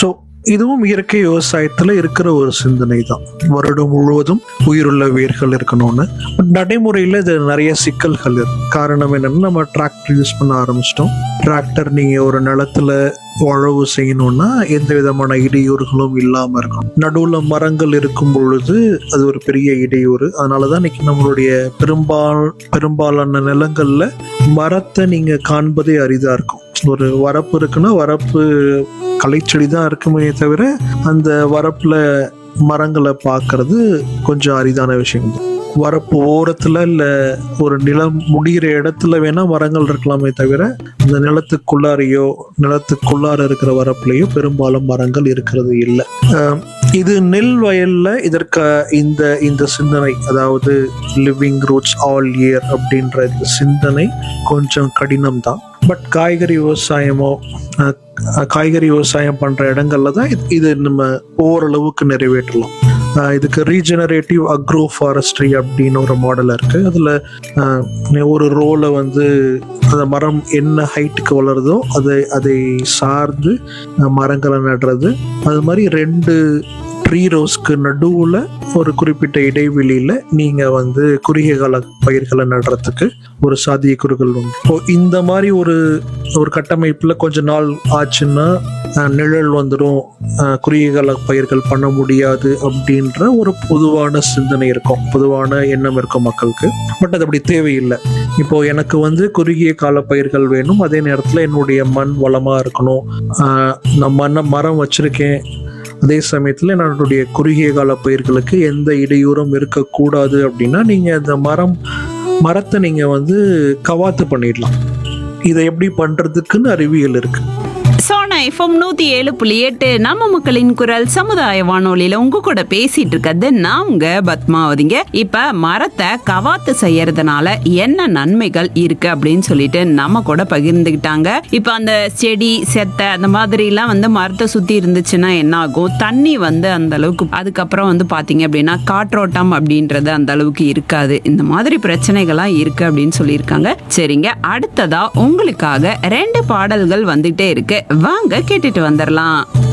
So இதுவும் இயற்கை விவசாயத்துல இருக்கிற ஒரு சிந்தனை தான். வருடம் முழுவதும் உயிருள்ள வேர்கள் இருக்கணும்னு. பட் நடைமுறையில இது நிறைய சிக்கல்கள் இருக்கு. காரணம் என்னன்னா, நம்ம டிராக்டர் யூஸ் பண்ண ஆரம்பிச்சிட்டோம். டிராக்டர் நீங்க ஒரு நிலத்துல உழவு செய்யணும்னா எந்த விதமான இடையூறுகளும் இல்லாம இருக்கும். நடுவுல மரங்கள் இருக்கும் பொழுது அது ஒரு பெரிய இடையூறு. அதனாலதான் இன்னைக்கு நம்மளுடைய பெரும்பாலான நிலங்கள்ல மரத்தை நீங்க காண்பதே அரிதா இருக்கும். ஒரு வரப்பு இருக்குன்னா வரப்பு களைச்செடி தான் இருக்குமே தவிர அந்த வரப்புல மரங்களை பார்க்கறது கொஞ்சம் அரிதான விஷயம் தான். வரப்பு ஓரத்துல இல்ல ஒரு நிலம் முடிகிற இடத்துல வேணா மரங்கள் இருக்கலாமே தவிர அந்த நிலத்துக்குள்ளார இருக்கிற வரப்புலையோ பெரும்பாலும் மரங்கள் இருக்கிறது இல்லை. இது நெல் வயல்ல இதற்கு இந்த சிந்தனை, அதாவது லிவிங் ரூட்ஸ் ஆல் இயர் அப்படின்ற இந்த சிந்தனை கொஞ்சம் கடினம் தான். பட் காய்கறி விவசாயம் பண்ற இடங்கள்ல தான் இது நம்ம ஓரளவுக்கு நிறைவேற்றலாம். இதுக்கு ரீஜெனரேட்டிவ் அக்ரோ ஃபாரஸ்ட்ரி அப்படின்னு ஒரு மாடல் இருக்கு. அதுல ஒரு ரோலை வந்து அந்த மரம் என்ன ஹைட்டுக்கு வளருதோ அதை சார்ந்து மரங்களை நடுறது. அது மாதிரி 2 ட்ரீ ரோஸ்க்கு நடுவுல ஒரு குறிப்பிட்ட இடைவெளியில நீங்க வந்து குறுகிய கால பயிர்களை நடுறதுக்கு ஒரு சாத்தியக்கூறுகள் உண்டு. இப்போ இந்த மாதிரி ஒரு கட்டமைப்புல கொஞ்ச நாள் ஆச்சுன்னா நிழல் வந்துடும், குறுகிய கால பயிர்கள் பண்ண முடியாது அப்படின்ற ஒரு பொதுவான சிந்தனை இருக்கும், பொதுவான எண்ணம் இருக்கும் மக்களுக்கு. பட் அது அப்படி தேவையில்லை. இப்போ எனக்கு வந்து குறுகிய கால பயிர்கள் வேணும், அதே நேரத்துல என்னுடைய மண் வளமா இருக்கணும், நான் மரம் வச்சிருக்கேன், அதே சமயத்துல என்னுடைய குறுகிய கால பயிர்களுக்கு எந்த இடையூறும் இருக்கக்கூடாது அப்படின்னா நீங்க அந்த மரத்தை நீங்க வந்து கவாத்து பண்ணிடலாம். இதை எப்படி பண்றதுக்குன்னு அறிவியல் இருக்கு. சோனா எஃப்எம் 107.8 நம்ம மக்களின் குரல் சமுதாய வானொலியில உங்க கூட பேசிட்டு இருக்கிறது நான் உங்க பத்மாவதிங்க. இப்ப மரத்தை கவாத்து செய்யறதுனால என்ன நன்மைகள் இருக்கு அப்படின்னு சொல்லிட்டு நம்ம கூட பகிர்ந்துக்கிட்டாங்க. இப்ப அந்த செடி செத்தை அந்த மாதிரி எல்லாம் வந்து மரத்தை சுத்தி இருந்துச்சுன்னா என்ன ஆகும், தண்ணி வந்து அந்த அளவுக்கு, அதுக்கப்புறம் வந்து பாத்தீங்க அப்படின்னா காற்றோட்டம் அப்படின்றது அந்த அளவுக்கு இருக்காது. இந்த மாதிரி பிரச்சனைகள்லாம் இருக்கு அப்படின்னு சொல்லியிருக்காங்க. சரிங்க, அடுத்ததா உங்களுக்காக 2 பாடல்கள் வந்துட்டே இருக்கு, வாங்க கேட்டுட்டு வந்துடலாம்.